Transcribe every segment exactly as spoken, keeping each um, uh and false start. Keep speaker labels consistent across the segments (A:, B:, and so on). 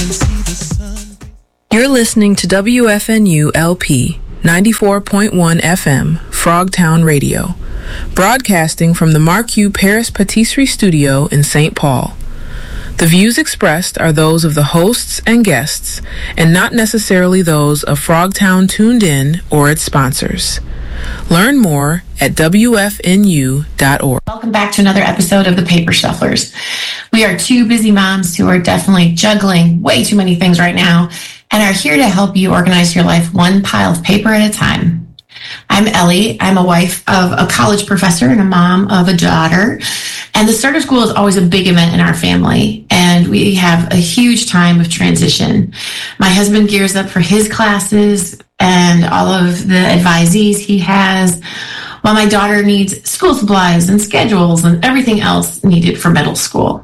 A: You're listening to W F N U L P ninety-four point one F M, Frogtown Radio, broadcasting from the Marque Paris Patisserie Studio in Saint Paul. The views expressed are those of the hosts and guests, and not necessarily those of Frogtown Tuned In or its sponsors. Learn more at W F N U dot org.
B: Welcome back to another episode of The Paper Shufflers. We are two busy moms who are definitely juggling way too many things right now and are here to help you organize your life one pile of paper at a time. I'm Ellie. I'm a wife of a college professor and a mom of a daughter. And the start of school is always a big event in our family, and we have a huge time of transition. My husband gears up for his classes and all of the advisees he has, while my daughter needs school supplies and schedules and everything else needed for middle school.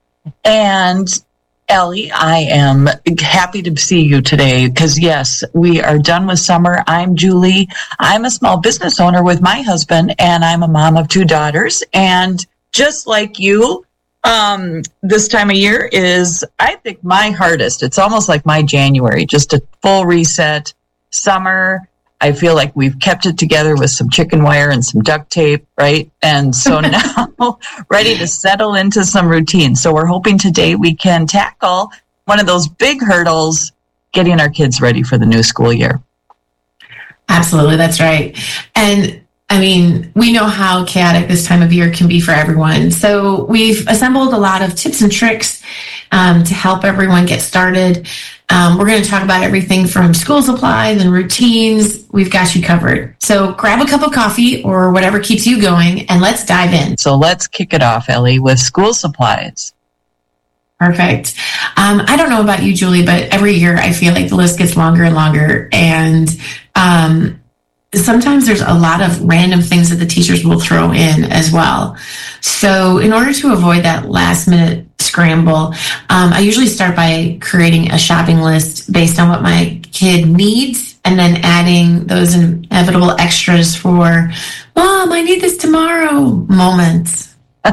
C: And Ellie, I am happy to see you today because, yes, we are done with summer. I'm Julie. I'm a small business owner with my husband, and I'm a mom of two daughters. And just like you, um, this time of year is, I think, my hardest. It's almost like my January, just a full reset. Summer, I feel like we've kept it together with some chicken wire and some duct tape, right? And so now ready to settle into some routine. So we're hoping today we can tackle one of those big hurdles, getting our kids ready for the new school year.
B: Absolutely, that's right. And I mean, we know how chaotic this time of year can be for everyone. So we've assembled a lot of tips and tricks um, to help everyone get started. Um, we're going to talk about everything from school supplies and routines. We've got you covered. So grab a cup of coffee or whatever keeps you going, and let's dive in.
C: So let's kick it off, Ellie, with school supplies.
B: Perfect. Um, I don't know about you, Julie, but every year I feel like the list gets longer and longer. And um, sometimes there's a lot of random things that the teachers will throw in as well. So in order to avoid that last minute scramble, um, I usually start by creating a shopping list based on what my kid needs and then adding those inevitable extras for, Mom, I need this tomorrow moments.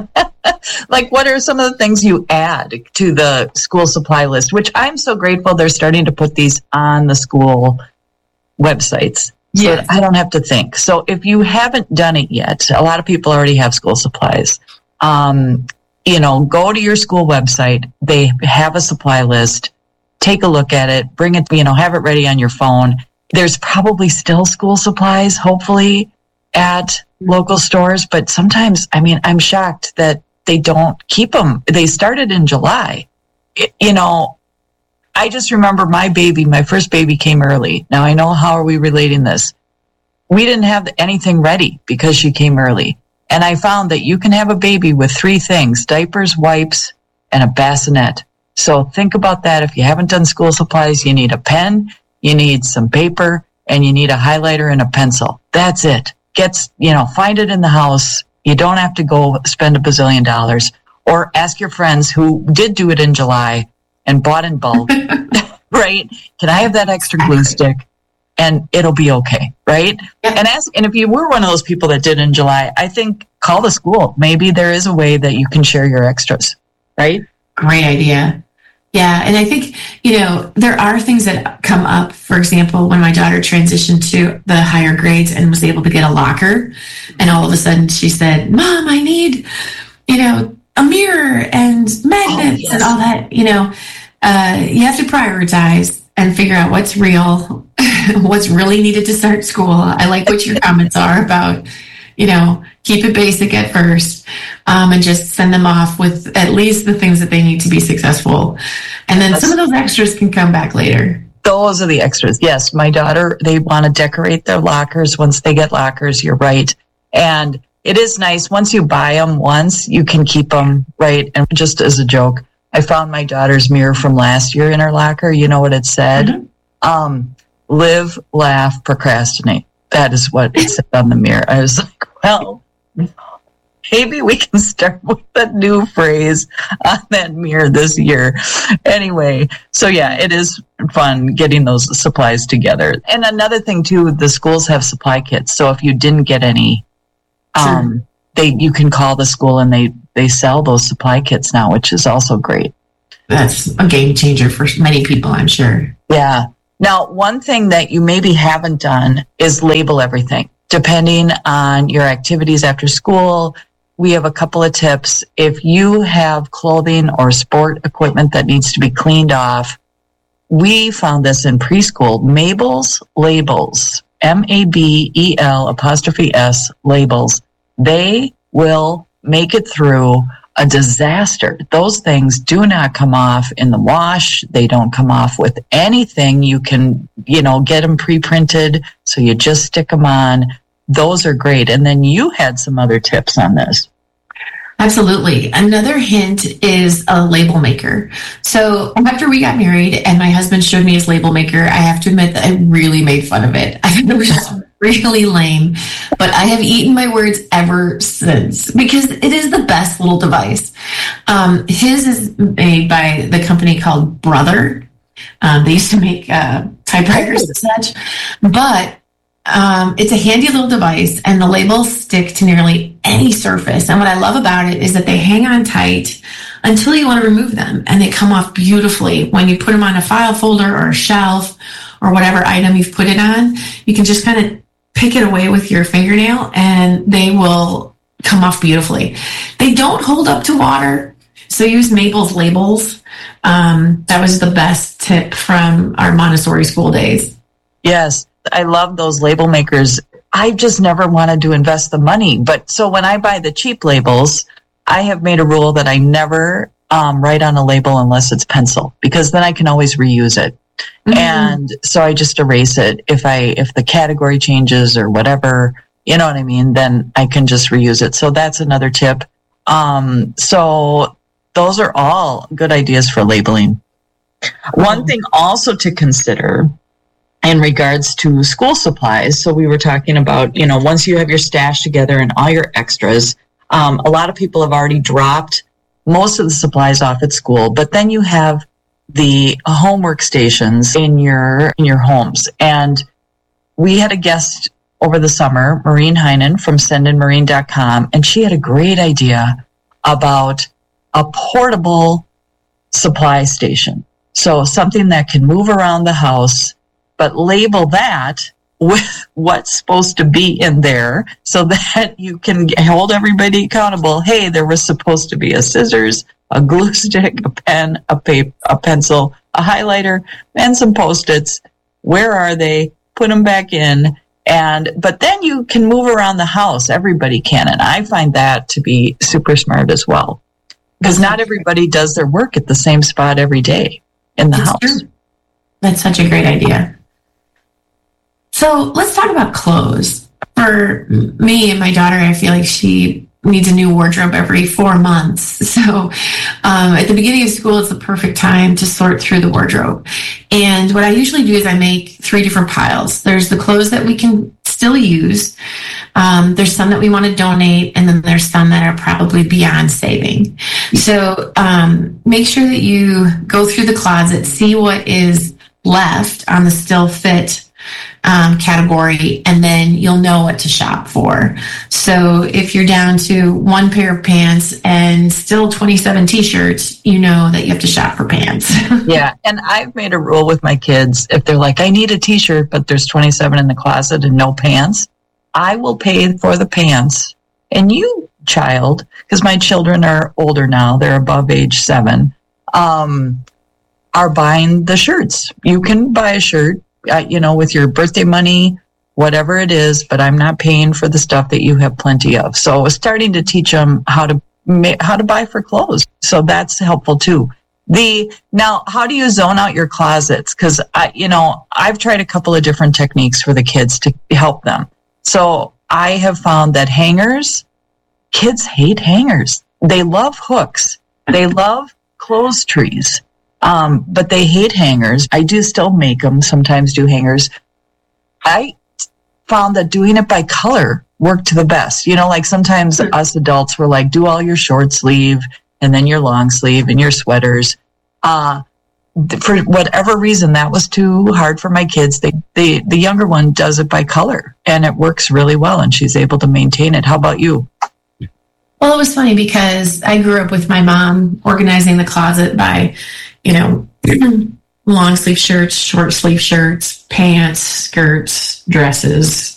C: Like, what are some of the things you add to the school supply list, which I'm so grateful they're starting to put these on the school websites. So yes. I don't have to think. So if you haven't done it yet, a lot of people already have school supplies. Um, you know, go to your school website. They have a supply list. Take a look at it. Bring it, you know, have it ready on your phone. There's probably still school supplies, hopefully, at local stores. But sometimes, I mean, I'm shocked that they don't keep them. They started in July. It, you know, I just remember my baby, my first baby came early. Now I know, how are we relating this? We didn't have anything ready because she came early. And I found that you can have a baby with three things: diapers, wipes, and a bassinet. So think about that. If you haven't done school supplies, you need a pen, you need some paper, and you need a highlighter and a pencil. That's it. Gets, you know, find it in the house. You don't have to go spend a bazillion dollars, or ask your friends who did do it in July and bought in bulk, right? Can I have that extra glue stick? And it'll be okay, right? Yeah. And ask, and if you were one of those people that did in July, I think call the school. Maybe there is a way that you can share your extras, right?
B: Great idea. Yeah, and I think, you know, there are things that come up. For example, when my daughter transitioned to the higher grades and was able to get a locker, and all of a sudden she said, Mom, I need, you know, a mirror and magnets oh, yes. and all that. You know, uh, you have to prioritize and figure out what's real, what's really needed to start school. I like what your comments are about, you know, keep it basic at first, um, and just send them off with at least the things that they need to be successful. And then That's, some of those extras can come back later.
C: Those are the extras. Yes, my daughter, they want to decorate their lockers once they get lockers. You're right. And it is nice. Once you buy them once, you can keep them, right? And just as a joke, I found my daughter's mirror from last year in her locker. You know what it said? Mm-hmm. Um, live, laugh, procrastinate. That is what it said on the mirror. I was like, well, maybe we can start with a new phrase on that mirror this year. Anyway, so yeah, it is fun getting those supplies together. And another thing too, the schools have supply kits. So if you didn't get any, um, sure. they you can call the school and they, they sell those supply kits now, which is also great.
B: that's a game changer for many people, I'm sure.
C: Yeah. Now, one thing that you maybe haven't done is label everything. Depending on your activities after school, we have a couple of tips. If you have clothing or sport equipment that needs to be cleaned off, we found this in preschool. Mabel's Labels, M A B E L apostrophe S labels, they will make it through a disaster. Those things do not come off in the wash. They don't come off with anything. You can, you know, get them pre-printed, so you just stick them on. Those are great. And then you had some other tips on this.
B: Absolutely. Another hint is a label maker. So after we got married and my husband showed me his label maker, I have to admit that I really made fun of it. I thought it was just really lame, but I have eaten my words ever since because it is the best little device. Um, his is made by the company called Brother. Um, they used to make uh, typewriters and such, but Um, it's a handy little device, and the labels stick to nearly any surface. And what I love about it is that they hang on tight until you want to remove them, and they come off beautifully. When you put them on a file folder or a shelf or whatever item you've put it on, you can just kind of pick it away with your fingernail, and they will come off beautifully. They don't hold up to water, so use Mabel's Labels. Um, that was the best tip from our Montessori school days.
C: Yes. I love those label makers. I just never wanted to invest the money. But so when I buy the cheap labels, I have made a rule that I never um, write on a label unless it's pencil, because then I can always reuse it. Mm-hmm. And so I just erase it. If I, if the category changes or whatever, you know what I mean, then I can just reuse it. So that's another tip. Um, so those are all good ideas for labeling. Mm-hmm. One thing also to consider in regards to school supplies. So we were talking about, you know, once you have your stash together and all your extras, um, a lot of people have already dropped most of the supplies off at school, but then you have the homework stations in your, in your homes. And we had a guest over the summer, Maureen Heinen from send in marine dot com, and she had a great idea about a portable supply station. So something that can move around the house, but label that with what's supposed to be in there so that you can hold everybody accountable. Hey, there was supposed to be a scissors, a glue stick, a pen, a paper, a pencil, a highlighter, and some Post-its. Where are they? Put them back in. And, but then you can move around the house. Everybody can. And I find that to be super smart as well, because not everybody does their work at the same spot every day in the
B: That's
C: house.
B: True. That's such a great idea. So let's talk about clothes. For me and my daughter, I feel like she needs a new wardrobe every four months. So um, at the beginning of school, it's the perfect time to sort through the wardrobe. And what I usually do is I make three different piles. There's the clothes that we can still use. Um, there's some that we want to donate, and then there's some that are probably beyond saving. So um, make sure that you go through the closet, see what is left on the still fit Um, category, and then you'll know what to shop for. So if you're down to one pair of pants and still twenty-seven t-shirts, you know that you have to shop for pants.
C: Yeah, and I've made a rule with my kids. If they're like, I need a t-shirt, but there's twenty-seven in the closet and no pants, I will pay for the pants. And you, child, because my children are older now, they're above age seven, um, are buying the shirts. You can buy a shirt, Uh, you know, with your birthday money, whatever it is, but I'm not paying for the stuff that you have plenty of. So I was starting to teach them how to ma- how to buy for clothes. So that's helpful too. The now, how do you zone out your closets? Because I, you know, I've tried a couple of different techniques for the kids to help them. So I have found that hangers, kids hate hangers. They love hooks. They love clothes trees. Um, but they hate hangers. I do still make them, sometimes do hangers. I found that doing it by color worked the best. You know, like sometimes us adults were like, do all your short sleeve and then your long sleeve and your sweaters. Uh, for whatever reason, that was too hard for my kids. They, they, the younger one does it by color, and it works really well, and she's able to maintain it. How about you?
B: Well, Well, it was funny because I grew up with my mom organizing the closet by, you know, long sleeve shirts, short sleeve shirts, pants, skirts, dresses,